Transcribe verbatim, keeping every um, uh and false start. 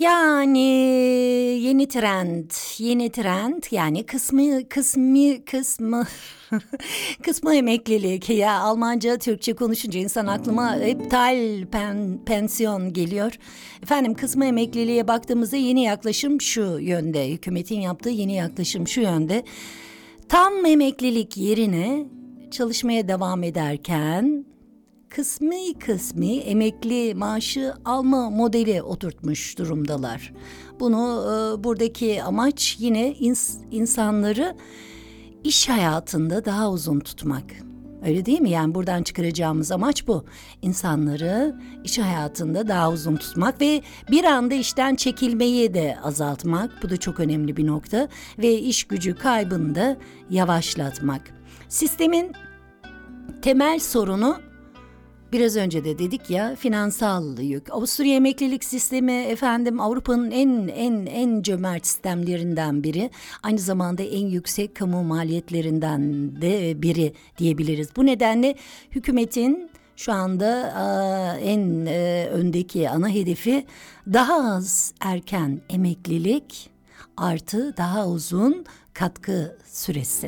Yani yeni trend, yeni trend yani kısmı kısmı kısmı kısmı emeklilik. Ya Almanca, Türkçe konuşunca insan aklıma hep Teil pen, pensiyon geliyor. Efendim kısmı emekliliğe baktığımızda yeni yaklaşım şu yönde. Hükümetin yaptığı yeni yaklaşım şu yönde. Tam emeklilik yerine çalışmaya devam ederken kısmi kısmi emekli maaşı alma modeli oturtmuş durumdalar. Bunu e, buradaki amaç yine ins- insanları iş hayatında daha uzun tutmak. Öyle değil mi? Yani buradan çıkaracağımız amaç bu. İnsanları iş hayatında daha uzun tutmak ve bir anda işten çekilmeyi de azaltmak. Bu da çok önemli bir nokta ve iş gücü kaybını da yavaşlatmak. Sistemin temel sorunu, biraz önce de dedik ya, finansal yük. Avusturya emeklilik sistemi efendim Avrupa'nın en en en cömert sistemlerinden biri. Aynı zamanda en yüksek kamu maliyetlerinden de biri diyebiliriz. Bu nedenle hükümetin şu anda a, en e, öndeki ana hedefi daha az erken emeklilik artı daha uzun katkı süresi.